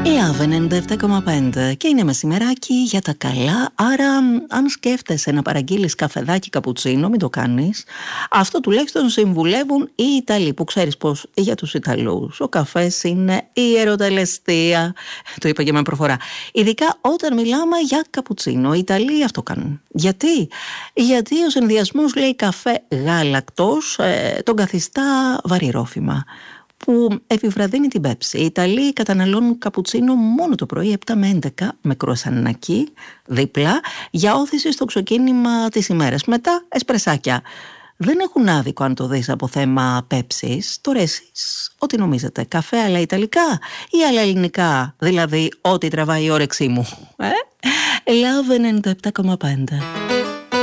Love 97,5 και είναι μεσημεράκι για τα καλά. Άρα, αν σκέφτεσαι να παραγγείλεις καφεδάκι καπουτσίνο, μην το κάνεις. Αυτό τουλάχιστον συμβουλεύουν οι Ιταλοί, που ξέρεις πως για τους Ιταλούς ο καφές είναι η ερωτελεστία. Το είπα και με προφορά. Ειδικά όταν μιλάμε για καπουτσίνο. Οι Ιταλοί αυτό κάνουν. Γιατί ο συνδυασμός, λέει, καφέ γάλακτος τον καθιστά βαρυρόφημα, που επιβραδύνει την πέψη. Οι Ιταλοί καταναλώνουν καπουτσίνο μόνο το πρωί 7 με 11 με κρουασανάκι δίπλα για όθηση στο ξεκίνημα της ημέρας. Μετά εσπρεσάκια. Δεν έχουν άδικο αν το δεις από θέμα πέψης. Τώρα εσείς ό,τι νομίζετε, καφέ αλλά ιταλικά ή άλλα ελληνικά, δηλαδή ό,τι τραβάει η όρεξή μου. Love 97,5.